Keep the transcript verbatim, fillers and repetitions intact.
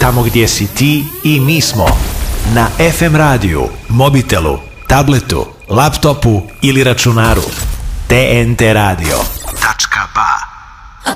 tamo gdje si ti i mi smo. Na ef em radiju, mobitelu, tabletu, laptopu ili računaru. te en te radio tačka ba.